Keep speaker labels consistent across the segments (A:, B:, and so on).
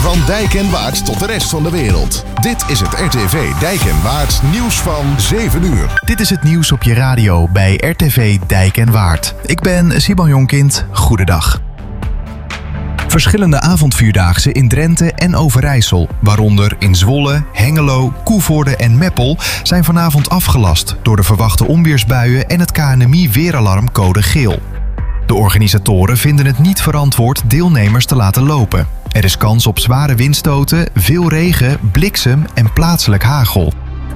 A: Van Dijk en Waard tot de rest van de wereld. Dit is het RTV Dijk en Waard nieuws van 7 uur.
B: Dit is het nieuws op je radio bij RTV Dijk en Waard. Ik ben Simon Jonkind. Goedendag. Verschillende avondvuurdaagse in Drenthe en Overijssel, waaronder in Zwolle, Hengelo, Koevoorde en Meppel, zijn vanavond afgelast door de verwachte onweersbuien en het KNMI-weeralarm code geel. De organisatoren vinden het niet verantwoord deelnemers te laten lopen. Er is kans op zware windstoten, veel regen, bliksem en plaatselijk hagel.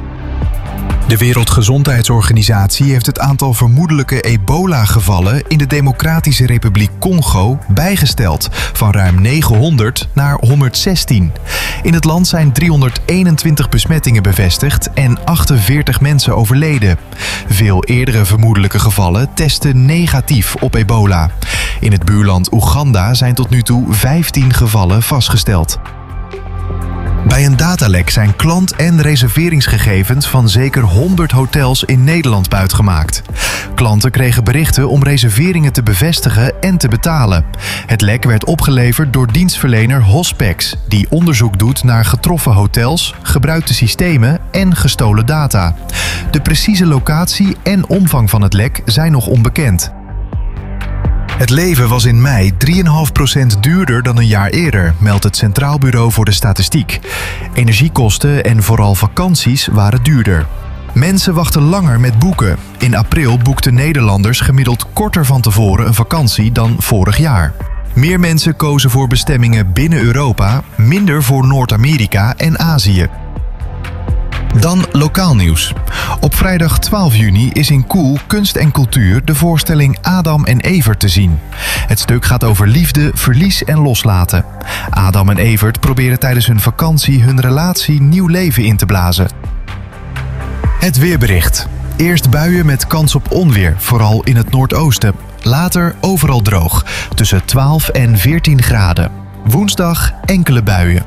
B: De Wereldgezondheidsorganisatie heeft het aantal vermoedelijke ebola-gevallen in de Democratische Republiek Congo bijgesteld van ruim 900 naar 116. In het land zijn 321 besmettingen bevestigd en 48 mensen overleden. Veel eerdere vermoedelijke gevallen testen negatief op ebola. In het buurland Oeganda zijn tot nu toe 15 gevallen vastgesteld. Bij een datalek zijn klant- en reserveringsgegevens van zeker 100 hotels in Nederland buitgemaakt. Klanten kregen berichten om reserveringen te bevestigen en te betalen. Het lek werd opgeleverd door dienstverlener Hospex, die onderzoek doet naar getroffen hotels, gebruikte systemen en gestolen data. De precieze locatie en omvang van het lek zijn nog onbekend. Het leven was in mei 3,5% duurder dan een jaar eerder, meldt het Centraal Bureau voor de Statistiek. Energiekosten en vooral vakanties waren duurder. Mensen wachten langer met boeken. In april boekten Nederlanders gemiddeld korter van tevoren een vakantie dan vorig jaar. Meer mensen kozen voor bestemmingen binnen Europa, minder voor Noord-Amerika en Azië. Dan lokaal nieuws. Op vrijdag 12 juni is in Koel Kunst en Cultuur de voorstelling Adam en Evert te zien. Het stuk gaat over liefde, verlies en loslaten. Adam en Evert proberen tijdens hun vakantie hun relatie nieuw leven in te blazen. Het weerbericht. Eerst buien met kans op onweer, vooral in het noordoosten. Later overal droog, tussen 12 en 14 graden. Woensdag enkele buien.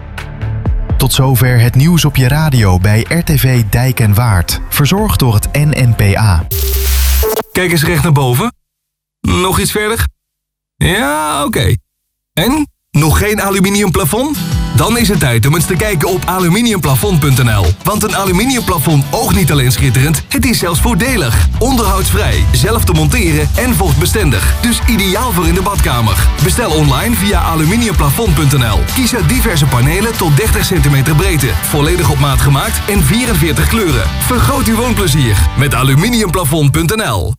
B: Tot zover het nieuws op je radio bij RTV Dijk en Waard. Verzorgd door het NNPA.
C: Kijk eens recht naar boven. Nog iets verder? Ja, oké. En? Nog geen aluminium plafond? Dan is het tijd om eens te kijken op aluminiumplafond.nl. Want een aluminiumplafond oogt niet alleen schitterend, het is zelfs voordelig. Onderhoudsvrij, zelf te monteren en vochtbestendig. Dus ideaal voor in de badkamer. Bestel online via aluminiumplafond.nl. Kies uit diverse panelen tot 30 cm breedte. Volledig op maat gemaakt en 44 kleuren. Vergroot uw woonplezier met aluminiumplafond.nl.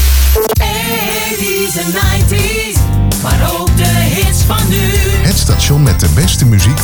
D: 80's en 90's, maar ook de hits van nu.
A: Het station met de beste muziek